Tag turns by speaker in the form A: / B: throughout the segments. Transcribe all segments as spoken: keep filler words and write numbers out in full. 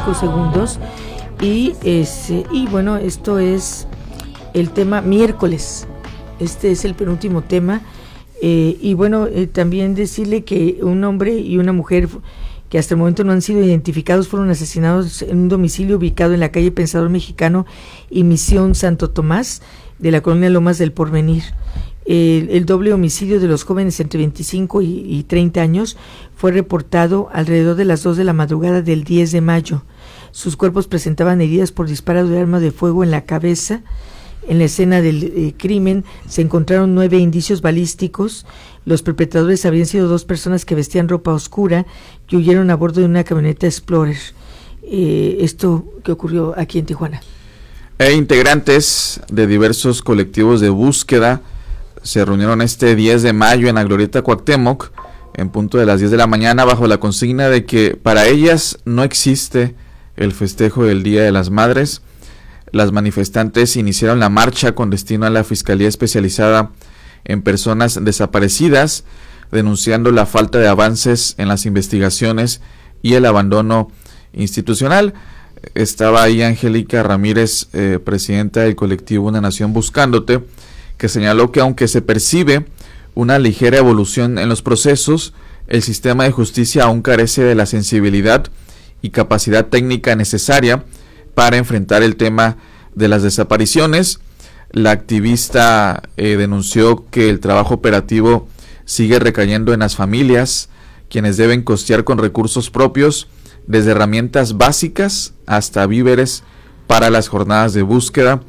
A: cinco segundos. Y, es, y bueno, esto es el tema miércoles. Este es el penúltimo tema. Eh, y bueno, eh, también decirle que un hombre y una mujer que hasta el momento no han sido identificados fueron asesinados en un domicilio ubicado en la calle Pensador Mexicano y Misión Santo Tomás de la colonia Lomas del Porvenir. El, el doble homicidio de los jóvenes entre veinticinco y, y treinta años fue reportado alrededor de las dos de la madrugada del diez de mayo. Sus cuerpos presentaban heridas por disparo de arma de fuego en la cabeza. En la escena del eh, crimen se encontraron nueve indicios balísticos. Los perpetradores habrían sido dos personas que vestían ropa oscura y huyeron a bordo de una camioneta Explorer. Eh, esto que ocurrió aquí en Tijuana.
B: E integrantes de diversos colectivos de búsqueda se reunieron este diez de mayo en la Glorieta Cuauhtémoc en punto de las diez de la mañana bajo la consigna de que para ellas no existe el festejo del Día de las Madres. Las manifestantes iniciaron la marcha con destino a la Fiscalía Especializada en Personas Desaparecidas, denunciando la falta de avances en las investigaciones y el abandono institucional. Estaba ahí Angélica Ramírez, eh, presidenta del colectivo Una Nación Buscándote, que señaló que aunque se percibe una ligera evolución en los procesos, el sistema de justicia aún carece de la sensibilidad y capacidad técnica necesaria para enfrentar el tema de las desapariciones. La activista eh, denunció que el trabajo operativo sigue recayendo en las familias, quienes deben costear con recursos propios, desde herramientas básicas hasta víveres para las jornadas de búsqueda.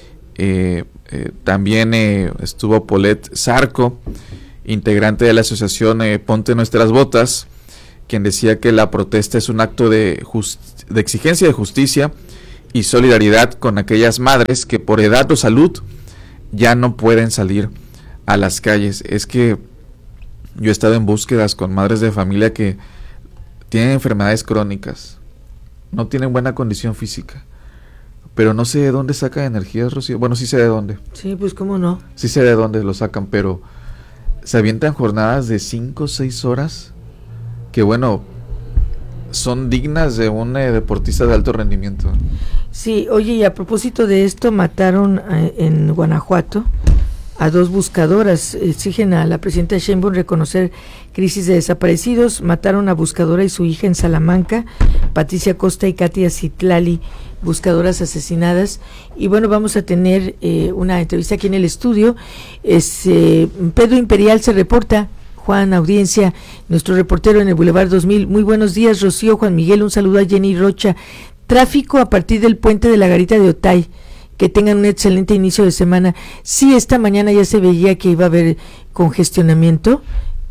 B: Eh, eh, también eh, estuvo Paulette Zarco, integrante de la asociación eh, Ponte Nuestras Botas, quien decía que la protesta es un acto de, just- de exigencia de justicia y solidaridad con aquellas madres que por edad o salud ya no pueden salir a las calles. Es que yo he estado en búsquedas con madres de familia que tienen enfermedades crónicas, no tienen buena condición física, pero no sé de dónde sacan energías, Rocío. Bueno, sí sé de dónde.
A: Sí, pues cómo no.
B: Sí sé de dónde lo sacan, pero se avientan jornadas de cinco o seis horas que, bueno, son dignas de un eh, deportista de alto rendimiento.
A: Sí, oye, y a propósito de esto, mataron eh, en Guanajuato a dos buscadoras. Exigen a la presidenta Sheinbaum reconocer crisis de desaparecidos. Mataron a buscadora y su hija en Salamanca, Patricia Costa y Katia Citlali, buscadoras asesinadas. Y bueno, vamos a tener eh, una entrevista aquí en el estudio. Es, eh, Pedro Imperial se reporta. Juan Audiencia, nuestro reportero en el Boulevard dos mil. Muy buenos días, Rocío, Juan Miguel, un saludo a Jenny Rocha. Tráfico a partir del puente de la Garita de Otay. Que tengan un excelente inicio de semana. Sí, esta mañana ya se veía que iba a haber congestionamiento.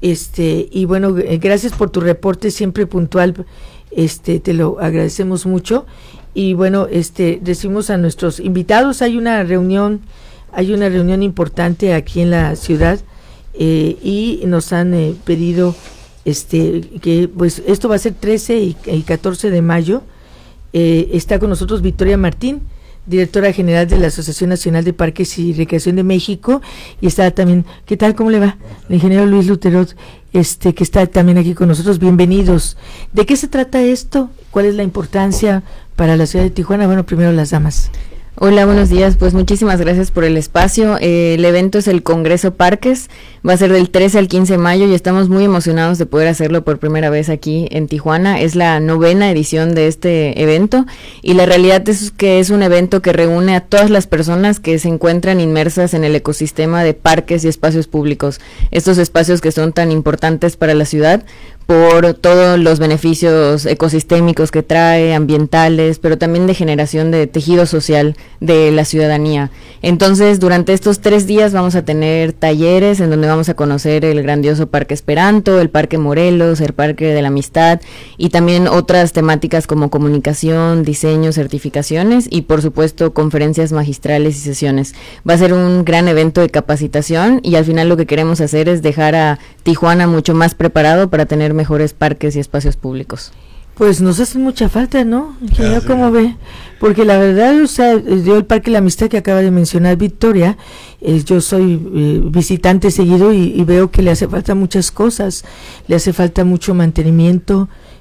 A: Este, y bueno, gracias por tu reporte siempre puntual. Este, te lo agradecemos mucho. Y bueno, este, decimos a nuestros invitados, hay una reunión, hay una reunión importante aquí en la ciudad. Eh, y nos han eh, pedido este que pues esto va a ser trece y, y catorce de mayo. Eh, está con nosotros Victoria Martín, directora general de la Asociación Nacional de Parques y Recreación de México, y está también, ¿qué tal? ¿Cómo le va? El ingeniero Luis Luterot, este que está también aquí con nosotros. Bienvenidos. ¿De qué se trata esto? ¿Cuál es la importancia para la ciudad de Tijuana? Bueno, primero las damas.
C: Hola, buenos días. Pues muchísimas gracias por el espacio. Eh, el evento es el Congreso Parques, va a ser del trece al quince de mayo y estamos muy emocionados de poder hacerlo por primera vez aquí en Tijuana. Es la novena edición de este evento y la realidad es que es un evento que reúne a todas las personas que se encuentran inmersas en el ecosistema de parques y espacios públicos. Estos espacios que son tan importantes para la ciudad por todos los beneficios ecosistémicos que trae, ambientales, pero también de generación de tejido social de la ciudadanía. Entonces, durante estos tres días vamos a tener talleres en donde vamos a conocer el grandioso Parque Esperanto, el Parque Morelos, el Parque de la Amistad y también otras temáticas como comunicación, diseño, certificaciones y por supuesto conferencias magistrales y sesiones. Va a ser un gran evento de capacitación y al final lo que queremos hacer es dejar a Tijuana mucho más preparado para tener mejores parques y espacios públicos.
A: Pues nos hace mucha falta, ¿no? Ingeniero, ¿cómo ve? Porque la verdad, o sea, yo el Parque La Amistad que acaba de mencionar Victoria, eh, yo soy eh, visitante seguido y, y veo que le hace falta muchas cosas, le hace falta mucho mantenimiento,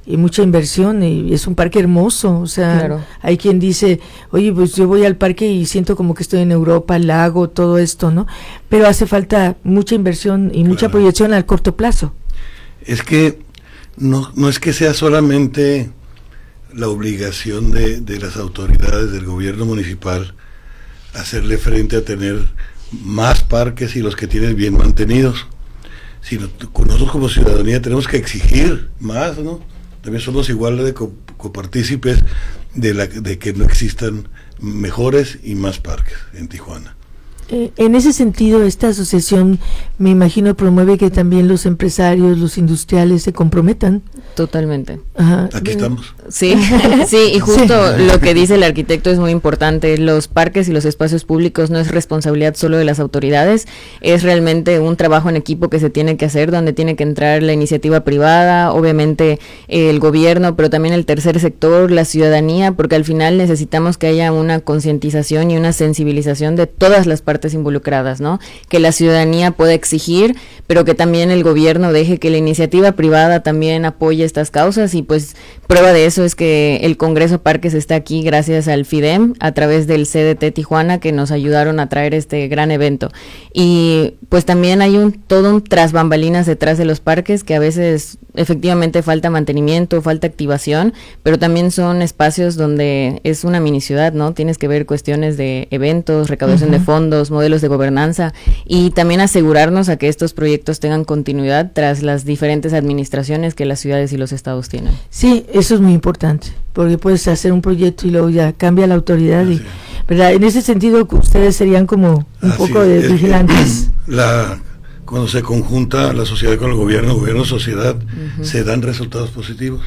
A: y mucha inversión, y es un parque hermoso, o sea,
C: claro.
A: Hay quien dice, oye, pues yo voy al parque y siento como que estoy en Europa, el lago, todo esto, ¿no? Pero hace falta mucha inversión y mucha claro. proyección al corto plazo.
D: Es que no, no es que sea solamente la obligación de, de las autoridades del gobierno municipal hacerle frente a tener más parques y los que tienen bien mantenidos, sino nosotros como ciudadanía tenemos que exigir más, ¿no? También somos igual de co- copartícipes de, la, de que no existan mejores y más parques en Tijuana.
A: Eh, en ese sentido, esta asociación, me imagino, promueve que también los empresarios, los industriales se comprometan.
C: Totalmente.
A: Ajá.
D: Aquí estamos.
C: Sí, sí, y justo sí. Lo que dice el arquitecto es muy importante. Los parques y los espacios públicos no es responsabilidad solo de las autoridades, es realmente un trabajo en equipo que se tiene que hacer, donde tiene que entrar la iniciativa privada, obviamente eh, el gobierno, pero también el tercer sector, la ciudadanía, porque al final necesitamos que haya una concientización y una sensibilización de todas las partes involucradas, ¿no? Que la ciudadanía pueda exigir, pero que también el gobierno deje que la iniciativa privada también apoye estas causas, y pues prueba de eso es que el Congreso Parques está aquí gracias al FIDEM, a través del C D T Tijuana, que nos ayudaron a traer este gran evento. Y pues también hay un todo un tras bambalinas detrás de los parques, que a veces efectivamente falta mantenimiento, falta activación, pero también son espacios donde es una mini ciudad, ¿no? Tienes que ver cuestiones de eventos, recaudación uh-huh. de fondos, modelos de gobernanza, y también asegurarnos a que estos proyectos tengan continuidad tras las diferentes administraciones que las ciudades y los estados tienen.
A: Sí, eso es muy importante, porque puedes hacer un proyecto y luego ya cambia la autoridad, y, ¿verdad? En ese sentido, ustedes serían como un Así poco de es, vigilantes.
D: La, cuando se conjunta la sociedad con el gobierno, gobierno-sociedad, uh-huh. se dan resultados positivos.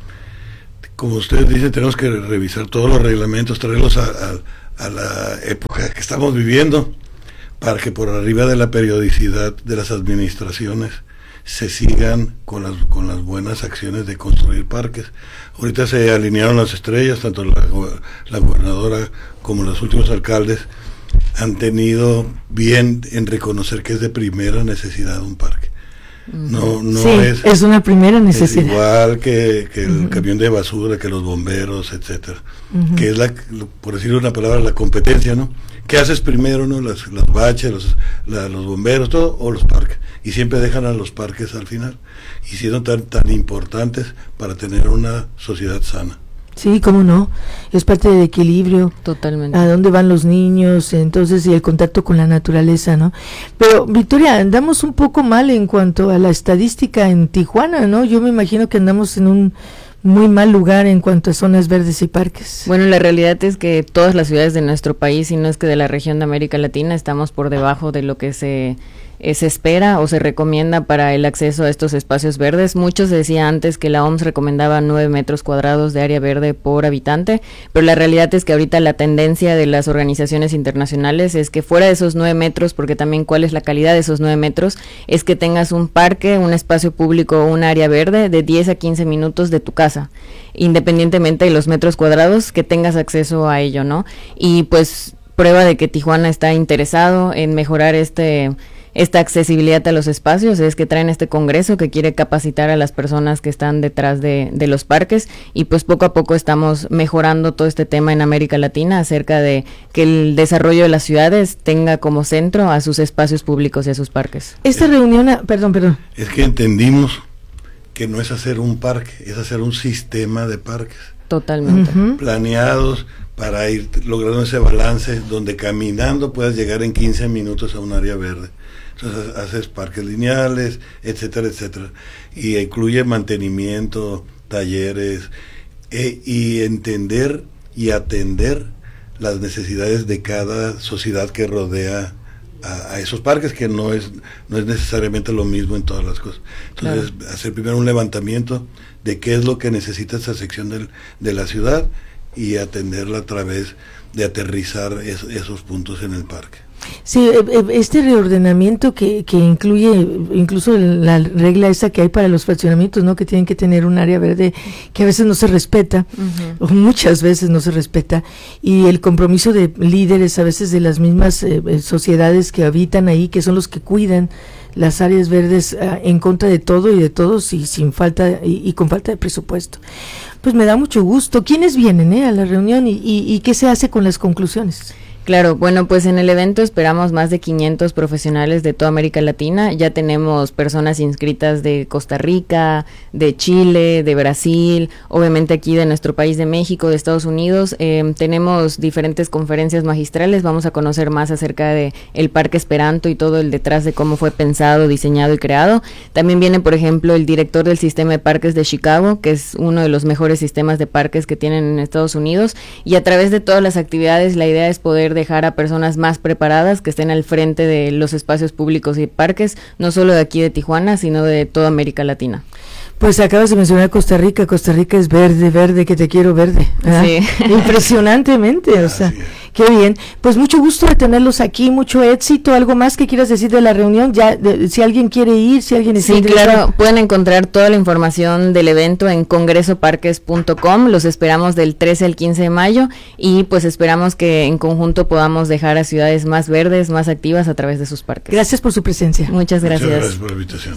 D: Como ustedes dicen, tenemos que revisar todos los reglamentos, traerlos a, a, a la época que estamos viviendo, para que por arriba de la periodicidad de las administraciones se sigan con las con las buenas acciones de construir parques. Ahorita se alinearon las estrellas, tanto la, la gobernadora como los últimos alcaldes han tenido bien en reconocer que es de primera necesidad un parque. No, no
A: sí,
D: es,
A: es una primera necesidad.
D: Es igual que, que el
A: uh-huh.
D: camión de basura, que los bomberos, etcétera.
A: Uh-huh.
D: Que es la, por decir una palabra, la competencia, ¿no? ¿Qué haces primero, no? Las, las baches, los, la, los bomberos, todo, o los parques. Y siempre dejan a los parques al final. Y siendo tan, tan importantes para tener una sociedad sana.
A: Sí, cómo no, es parte del equilibrio.
C: Totalmente.
A: A dónde van los niños, entonces, y el contacto con la naturaleza, ¿no? Pero, Victoria, andamos un poco mal en cuanto a la estadística en Tijuana, ¿no? Yo me imagino que andamos en un muy mal lugar en cuanto a zonas verdes y parques.
C: Bueno, la realidad es que todas las ciudades de nuestro país, y no es que de la región de América Latina, estamos por debajo de lo que se... se espera o se recomienda para el acceso a estos espacios verdes. Mucho se decía antes que la O M S recomendaba nueve metros cuadrados de área verde por habitante, pero la realidad es que ahorita la tendencia de las organizaciones internacionales es que fuera de esos nueve metros, porque también cuál es la calidad de esos nueve metros, es que tengas un parque, un espacio público o un área verde de diez a quince minutos de tu casa, independientemente de los metros cuadrados, que tengas acceso a ello, ¿no? Y pues prueba de que Tijuana está interesado en mejorar este esta accesibilidad a los espacios es que traen este congreso que quiere capacitar a las personas que están detrás de, de los parques, y pues poco a poco estamos mejorando todo este tema en América Latina acerca de que el desarrollo de las ciudades tenga como centro a sus espacios públicos y a sus parques.
A: Esta reunión, a, perdón, perdón.
D: Es que entendimos que no es hacer un parque, es hacer un sistema de parques.
C: Totalmente.
A: Uh-huh.
D: Planeados para ir logrando ese balance donde caminando puedas llegar en quince minutos a un área verde. Entonces haces parques lineales, etcétera, etcétera. Y incluye mantenimiento, talleres, e, y entender y atender las necesidades de cada sociedad que rodea a, a esos parques, que no es no es necesariamente lo mismo en todas las cosas. Entonces, claro, hacer primero un levantamiento de qué es lo que necesita esa sección del, de la ciudad, y atenderla a través de aterrizar es, esos puntos en el parque.
A: Sí, este reordenamiento que, que incluye incluso la regla esa que hay para los fraccionamientos, ¿no? Que tienen que tener un área verde que a veces no se respeta, uh-huh. o muchas veces no se respeta, y el compromiso de líderes a veces de las mismas eh, sociedades que habitan ahí, que son los que cuidan las áreas verdes uh, en contra de todo y de todos y sin falta y, y con falta de presupuesto. Pues me da mucho gusto. ¿Quiénes vienen eh, a la reunión y, y, y qué se hace con las conclusiones?
C: Claro, bueno, pues en el evento esperamos más de quinientos profesionales de toda América Latina. Ya tenemos personas inscritas de Costa Rica, de Chile, de Brasil, obviamente aquí de nuestro país de México, de Estados Unidos. Eh, tenemos diferentes conferencias magistrales. Vamos a conocer más acerca de el Parque Esperanto y todo el detrás de cómo fue pensado, diseñado y creado. También viene, por ejemplo, el director del sistema de parques de Chicago, que es uno de los mejores sistemas de parques que tienen en Estados Unidos. Y a través de todas las actividades, la idea es poder dejar a personas más preparadas que estén al frente de los espacios públicos y parques, no solo de aquí de Tijuana, sino de toda América Latina.
A: Pues acabas de mencionar Costa Rica. Costa Rica es verde, verde, que te quiero verde. ¿Verdad? Sí. Impresionantemente, o sea, qué bien. Pues mucho gusto de tenerlos aquí, mucho éxito. ¿Algo más que quieras decir de la reunión? Ya, de, si alguien quiere ir, si alguien
C: Sí, claro, pueden encontrar toda la información del evento en congreso parques punto com. Los esperamos del trece al quince de mayo y pues esperamos que en conjunto podamos dejar a ciudades más verdes, más activas a través de sus parques.
A: Gracias por su presencia.
C: Muchas gracias.
D: Muchas gracias por la invitación.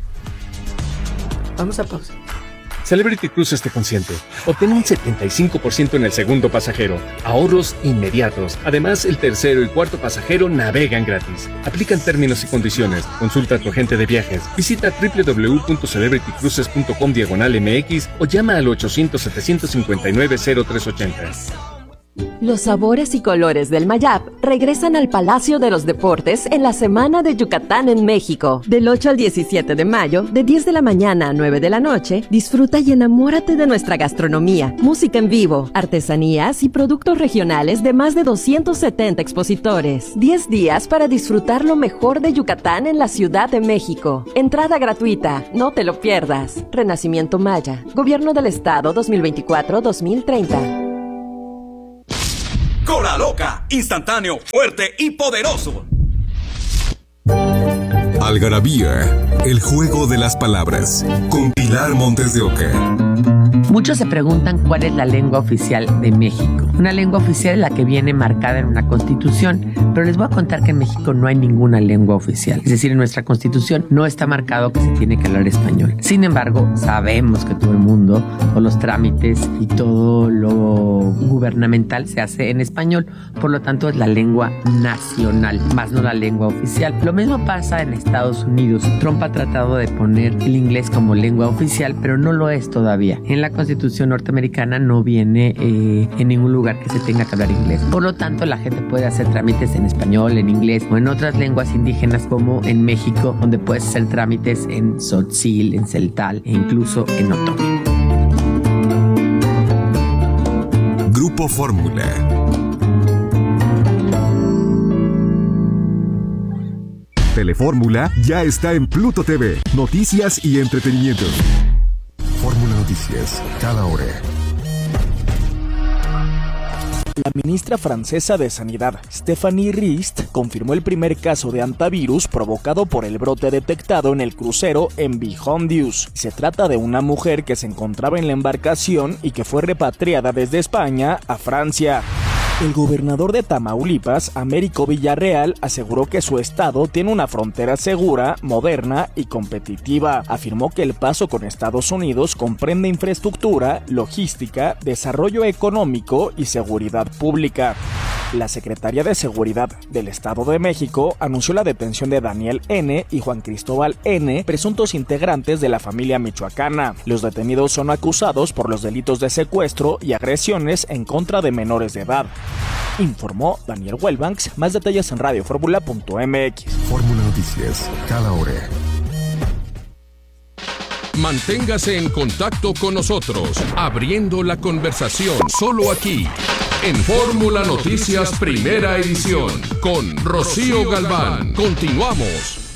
A: Vamos a pausa.
E: Celebrity Cruises te consiente. Obtén un setenta y cinco por ciento en el segundo pasajero. Ahorros inmediatos. Además, el tercero y cuarto pasajero navegan gratis. Aplican términos y condiciones. Consulta a tu agente de viajes. Visita doble u doble u doble u punto celebrity cruises punto com diagonal M X o llama al ochocientos, setecientos cincuenta y nueve, cero tres ochenta.
F: Los sabores y colores del Mayap regresan al Palacio de los Deportes en la Semana de Yucatán en México. Del ocho al diecisiete de mayo, de diez de la mañana a nueve de la noche, disfruta y enamórate de nuestra gastronomía, música en vivo, artesanías y productos regionales de más de doscientos setenta expositores. diez días para disfrutar lo mejor de Yucatán en la Ciudad de México. Entrada gratuita, no te lo pierdas. Renacimiento Maya, Gobierno del Estado dos mil veinticuatro a dos mil treinta.
G: Cola Loca, instantáneo, fuerte y poderoso.
H: Algarabía, el juego de las palabras, con Pilar Montes de Oca.
I: Muchos se preguntan cuál es la lengua oficial de México. Una lengua oficial es la que viene marcada en una constitución, pero les voy a contar que en México no hay ninguna lengua oficial. Es decir, en nuestra constitución no está marcado que se tiene que hablar español. Sin embargo, sabemos que todo el mundo, todos los trámites y todo lo gubernamental se hace en español. Por lo tanto, es la lengua nacional, más no la lengua oficial. Lo mismo pasa en Estados Unidos. Trump ha tratado de poner el inglés como lengua oficial, pero no lo es todavía. En la Constitución norteamericana no viene eh, en ningún lugar que se tenga que hablar inglés. Por lo tanto, la gente puede hacer trámites en español, en inglés o en otras lenguas indígenas como en México, donde puedes hacer trámites en tzotzil, en celtal e incluso en otomí.
H: Grupo Fórmula. Telefórmula ya está en Pluto T V. Noticias y entretenimiento. Fórmula Noticias, cada hora.
J: La ministra francesa de Sanidad, Stéphanie Rist, confirmó el primer caso de hantavirus provocado por el brote detectado en el crucero M V Hondius. Se trata de una mujer que se encontraba en la embarcación y que fue repatriada desde España a Francia. El gobernador de Tamaulipas, Américo Villarreal, aseguró que su estado tiene una frontera segura, moderna y competitiva. Afirmó que el paso con Estados Unidos comprende infraestructura, logística, desarrollo económico y seguridad pública. La Secretaría de Seguridad del Estado de México anunció la detención de Daniel N. y Juan Cristóbal N., presuntos integrantes de la familia michoacana. Los detenidos son acusados por los delitos de secuestro y agresiones en contra de menores de edad. Informó Daniel Wellbanks. Más detalles en radio fórmula punto m x.
H: Fórmula Noticias, cada hora.
K: Manténgase en contacto con nosotros, abriendo la conversación solo aquí, en Fórmula Noticias Primera Edición, con Rocío Galván. Continuamos.